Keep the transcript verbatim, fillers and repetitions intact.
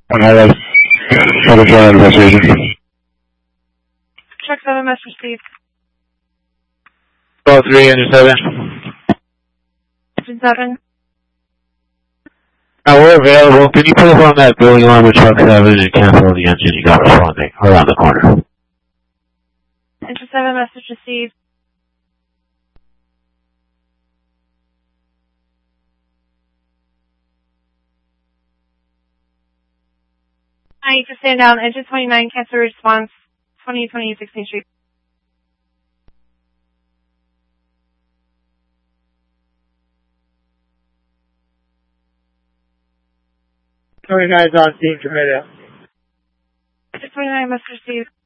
Alright, what is your investigation? Check seven, message received. twelve three, engine seven. Engine seven. Now we're available. Can you pull up on that building alarm with truck seven and cancel the engine? You got responding around the corner. Engine seven, message received. I need to stand down. Engine twenty-nine, cancel response. twenty twenty sixteenth Street. twenty-nine is on scene, Tomato. Engine twenty-nine, message received.